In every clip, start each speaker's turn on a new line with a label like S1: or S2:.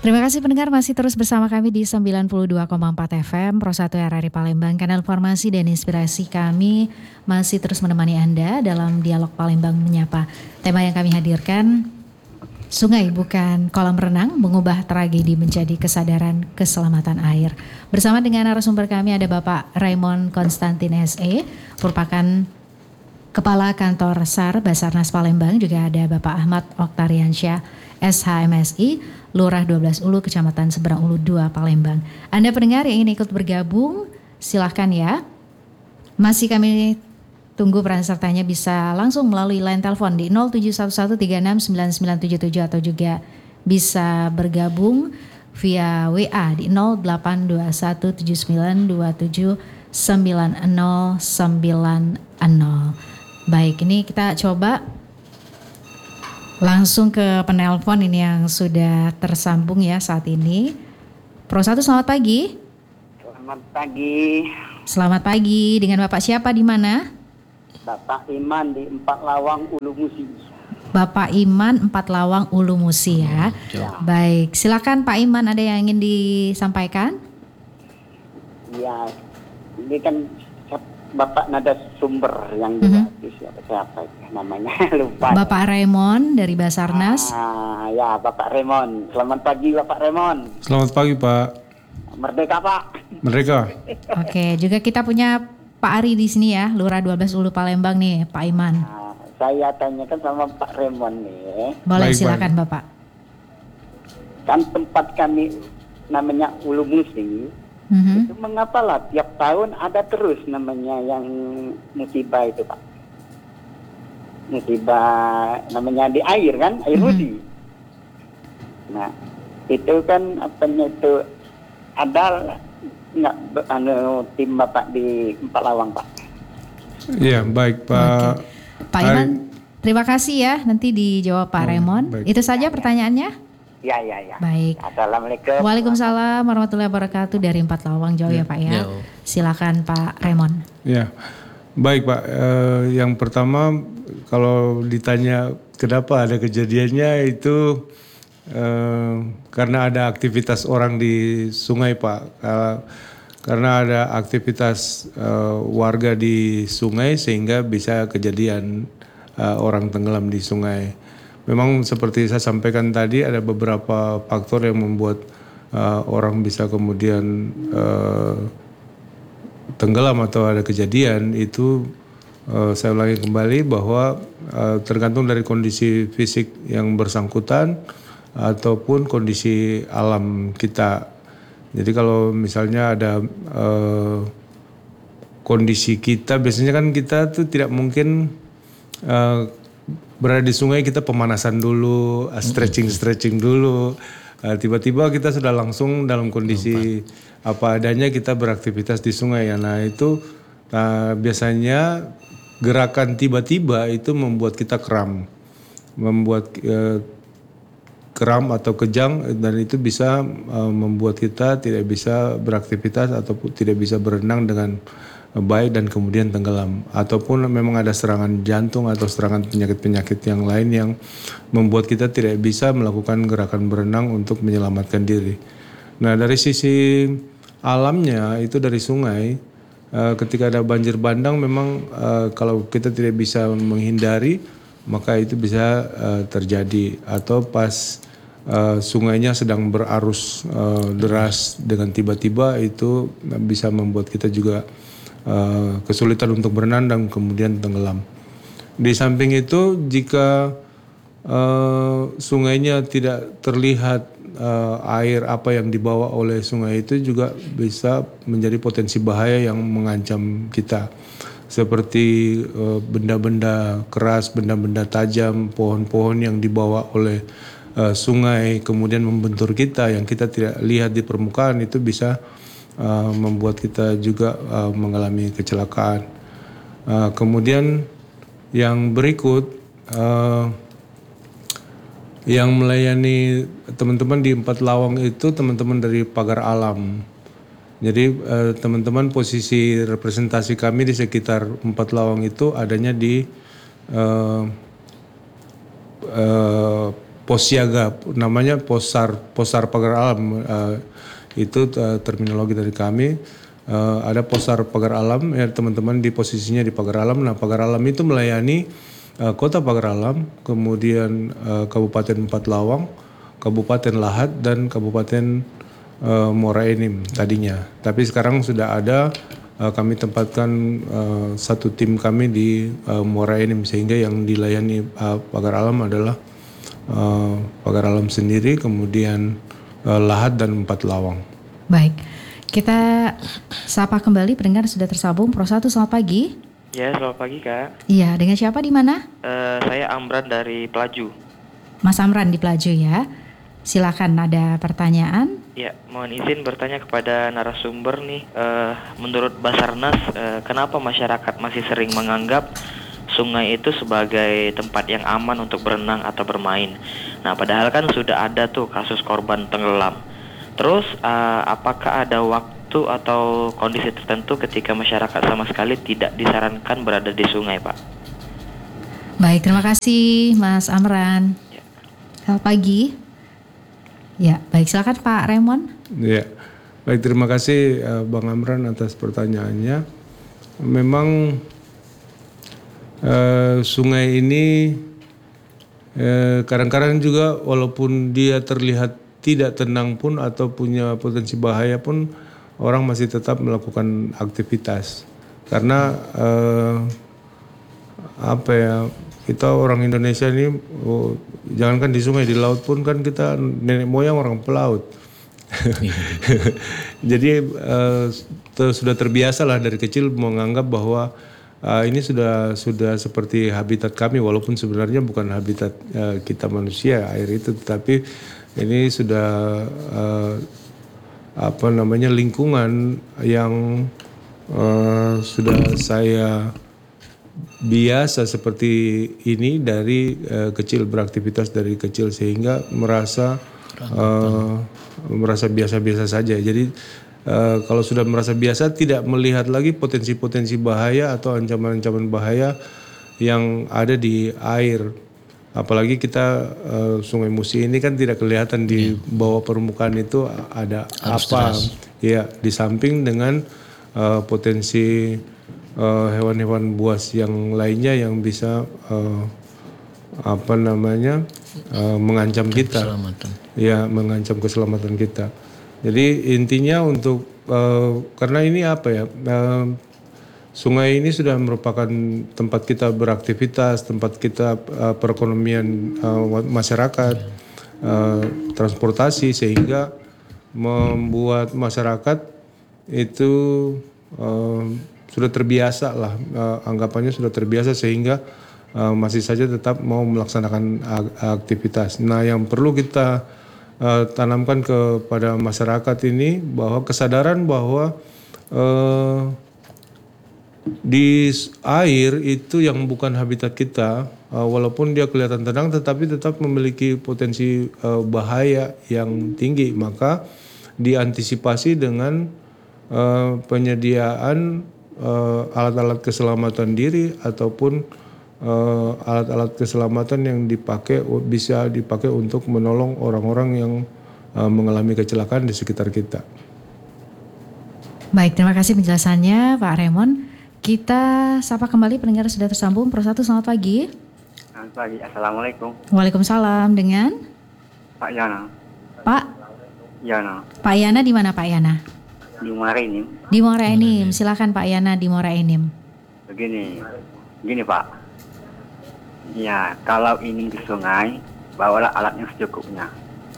S1: Terima kasih pendengar masih terus bersama kami di 92,4 FM Pro 1 RRI Palembang. Kanal informasi dan inspirasi kami masih terus menemani Anda dalam dialog Palembang Menyapa. Tema yang kami hadirkan, sungai bukan kolam renang, mengubah tragedi menjadi kesadaran keselamatan air. Bersama dengan narasumber kami ada Bapak Raymond Konstantin SE, merupakan Kepala Kantor SAR Basarnas Palembang. Juga ada Bapak Ahmad Oktariansyah SHMSI, Lurah 12 Ulu, Kecamatan Seberang Ulu 2, Palembang. Anda pendengar yang ingin ikut bergabung, silahkan ya. Masih kami tunggu peran sertanya, bisa langsung melalui line telepon di 0711369977 atau juga bisa bergabung via WA di 082179279090. Baik, ini kita coba langsung ke penelpon ini yang sudah tersambung ya saat ini. Pro 1, selamat pagi.
S2: Selamat pagi.
S1: Selamat pagi, dengan Bapak siapa di mana?
S2: Bapak Iman di Empat Lawang Ulu Musi.
S1: Bapak Iman, Empat Lawang Ulu Musi ya. Baik, silakan Pak Iman, ada yang ingin disampaikan?
S2: Ya, ini kan Bapak Nada Sumber yang juga siapa namanya lupa.
S1: Bapak Raymond dari Basarnas.
S2: Ya, Bapak Raymond. Selamat pagi Bapak Raymond.
S3: Selamat pagi Pak.
S2: Merdeka Pak.
S3: Merdeka.
S1: Oke, juga kita punya Pak Ari di sini ya, Lurah 12 Ulu Palembang nih, Pak Iman.
S2: Saya tanyakan sama Pak Raymond nih.
S1: Boleh,
S3: baik,
S1: silakan Bapak.
S2: Kan tempat kami namanya Ulu Musi. Itu mengapa lah tiap tahun ada terus namanya yang musibah itu Pak. Musibah namanya di air kan, air Musi. Nah, itu kan apanya itu ada nggak tim Bapak di Empat Lawang Pak?
S3: Iya, baik Pak.
S1: Oke. Pak Iman, terima kasih ya, nanti dijawab Pak Raymond.
S3: Baik.
S1: Itu saja pertanyaannya?
S2: Ya.
S1: Baik.
S2: Assalamualaikum.
S1: Waalaikumsalam warahmatullahi wabarakatuh, dari Empat Lawang jauh ya Pak ya. Silakan Pak Raymond.
S3: Ya, baik Pak. Yang pertama, kalau ditanya kenapa ada kejadiannya itu karena ada aktivitas orang di sungai Pak. Karena ada aktivitas warga di sungai sehingga bisa kejadian orang tenggelam di sungai. Memang seperti saya sampaikan tadi, ada beberapa faktor yang membuat orang bisa kemudian tenggelam atau ada kejadian itu. Saya ulangi kembali bahwa tergantung dari kondisi fisik yang bersangkutan ataupun kondisi alam kita. Jadi kalau misalnya ada kondisi kita, biasanya kan kita tuh tidak mungkin berada di sungai kita pemanasan dulu, stretching dulu. Tiba-tiba kita sudah langsung dalam kondisi apa adanya kita beraktivitas di sungai ya. Nah itu biasanya gerakan tiba-tiba itu membuat kita kram. Membuat kram atau kejang, dan itu bisa membuat kita tidak bisa beraktivitas ataupun tidak bisa berenang dengan baik dan kemudian tenggelam, ataupun memang ada serangan jantung atau serangan penyakit-penyakit yang lain yang membuat kita tidak bisa melakukan gerakan berenang untuk menyelamatkan diri. Nah dari sisi alamnya itu dari sungai, ketika ada banjir bandang memang kalau kita tidak bisa menghindari maka itu bisa terjadi, atau pas sungainya sedang berarus deras dengan tiba-tiba itu bisa membuat kita juga kesulitan untuk berenang dan kemudian tenggelam. Di samping itu jika sungainya tidak terlihat air apa yang dibawa oleh sungai itu juga bisa menjadi potensi bahaya yang mengancam kita. Seperti benda-benda keras, benda-benda tajam, pohon-pohon yang dibawa oleh sungai kemudian membentur kita yang kita tidak lihat di permukaan, itu bisa membuat kita juga mengalami kecelakaan. Kemudian yang berikut, yang melayani teman-teman di Empat Lawang itu teman-teman dari Pagar Alam. Jadi teman-teman posisi representasi kami di sekitar Empat Lawang itu adanya di pos siaga, namanya posar pagar alam. Itu terminologi dari kami. Ada posar pagar alam, ya teman-teman di posisinya di pagar alam. Nah, pagar alam itu melayani kota Pagar Alam, kemudian Kabupaten Empat Lawang, Kabupaten Lahat, dan Kabupaten Muara Enim tadinya. Tapi sekarang sudah ada, kami tempatkan satu tim kami di Muara Enim, sehingga yang dilayani Pagar Alam adalah Pagar Alam sendiri, kemudian Lahat dan Empat Lawang.
S1: Baik, kita sapa kembali pendengar sudah tersambung. Pro 1, selamat pagi.
S4: Ya, selamat pagi Kak.
S1: Iya, dengan siapa di mana?
S4: Saya Amran dari Pelaju.
S1: Mas Amran di Pelaju ya. Silakan, ada pertanyaan.
S4: Ya, mohon izin bertanya kepada narasumber nih. Menurut Basarnas, kenapa masyarakat masih sering menganggap sungai itu sebagai tempat yang aman untuk berenang atau bermain? Nah, padahal kan sudah ada tuh kasus korban tenggelam. Terus, apakah ada waktu atau kondisi tertentu ketika masyarakat sama sekali tidak disarankan berada di sungai, Pak?
S1: Baik, terima kasih Mas Amran.
S4: Ya.
S1: Selamat pagi. Ya, baik, silakan Pak Raymond.
S3: Ya, baik, terima kasih Bang Amran atas pertanyaannya. Memang sungai ini kadang-kadang juga walaupun dia terlihat tidak tenang pun atau punya potensi bahaya pun, orang masih tetap melakukan aktivitas. Karena kita orang Indonesia ini, jangankan di sungai, di laut pun kan kita nenek moyang orang pelaut. Jadi sudah terbiasa lah dari kecil menganggap bahwa ini sudah seperti habitat kami, walaupun sebenarnya bukan habitat kita manusia air itu, tetapi ini sudah lingkungan yang sudah saya biasa seperti ini dari kecil, beraktivitas dari kecil, sehingga merasa biasa-biasa saja. Jadi kalau sudah merasa biasa, tidak melihat lagi potensi-potensi bahaya atau ancaman-ancaman bahaya yang ada di air. Apalagi kita Sungai Musi ini kan tidak kelihatan di bawah permukaan itu ada apa. Ya, di samping dengan potensi hewan-hewan buas yang lainnya yang bisa mengancam kita. Ya, mengancam keselamatan kita. Jadi intinya untuk karena ini sungai ini sudah merupakan tempat kita beraktivitas, tempat kita perekonomian masyarakat, transportasi, sehingga membuat masyarakat itu sudah terbiasa lah, anggapannya sudah terbiasa, sehingga masih saja tetap mau melaksanakan aktivitas. Nah, yang perlu kita tanamkan kepada masyarakat ini bahwa kesadaran bahwa di air itu yang bukan habitat kita, walaupun dia kelihatan tenang, tetapi tetap memiliki potensi bahaya yang tinggi. Maka diantisipasi dengan penyediaan alat-alat keselamatan diri ataupun alat-alat keselamatan yang bisa dipakai untuk menolong orang-orang yang mengalami kecelakaan di sekitar kita.
S1: Baik, terima kasih penjelasannya Pak Raymond. Kita sapa kembali pendengar sudah tersambung. Pro 1, selamat pagi.
S2: Selamat pagi, Assalamualaikum.
S1: Waalaikumsalam, dengan
S2: Pak Yana.
S1: Pak
S2: Yana.
S1: Pak Yana di mana Pak Yana?
S2: Di Muara Enim.
S1: Di Muara Enim. Silakan Pak Yana di Muara Enim.
S2: Begini Pak. Ya, kalau ingin ke sungai, bawalah alatnya secukupnya.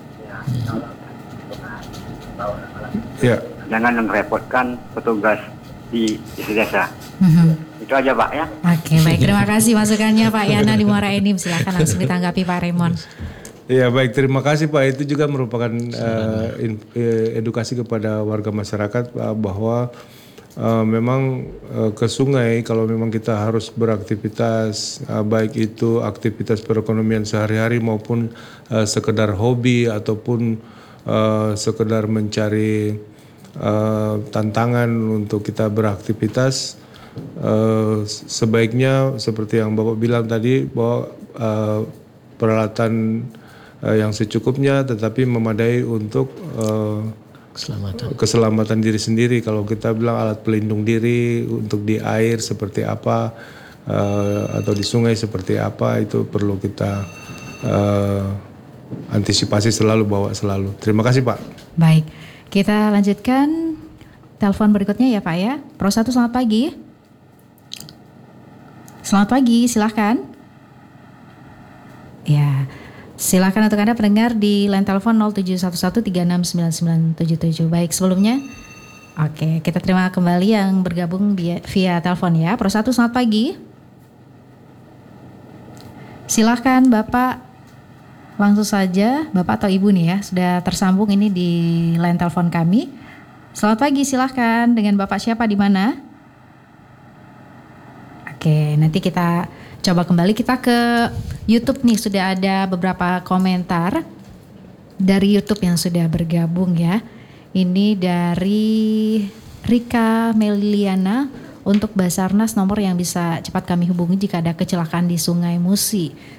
S3: Ya.
S2: Jangan merepotkan petugas di desa. Itu aja Pak ya.
S1: Oke, baik, terima kasih masukannya Pak Yana di Muara Enim. Silakan langsung ditanggapi Pak Raymond.
S3: Ya, baik, terima kasih Pak. Itu juga merupakan edukasi kepada warga masyarakat bahwa memang ke sungai kalau memang kita harus beraktivitas, baik itu aktivitas perekonomian sehari-hari maupun sekedar hobi ataupun sekedar mencari tantangan untuk kita beraktivitas, sebaiknya seperti yang Bapak bilang tadi bahwa peralatan yang secukupnya tetapi memadai untuk keselamatan diri sendiri. Kalau kita bilang alat pelindung diri untuk di air seperti apa atau di sungai seperti apa, itu perlu kita antisipasi selalu, bawa selalu. Terima kasih Pak.
S1: Baik, kita lanjutkan telepon berikutnya ya Pak ya. Pro 1 selamat pagi. Selamat pagi, silahkan. Ya, silahkan untuk Anda pendengar di line telepon 0711369977. Baik, sebelumnya oke, kita terima kembali yang bergabung via telepon ya. Pro 1 selamat pagi. Silahkan Bapak, langsung saja Bapak atau Ibu nih ya, sudah tersambung ini di line telepon kami. Selamat pagi, silahkan. Dengan Bapak siapa, di mana? Oke, nanti kita coba kembali. Kita ke YouTube nih, sudah ada beberapa komentar dari YouTube yang sudah bergabung ya. Ini dari Rika Meliana. Untuk Basarnas, nomor yang bisa cepat kami hubungi jika ada kecelakaan di Sungai Musi.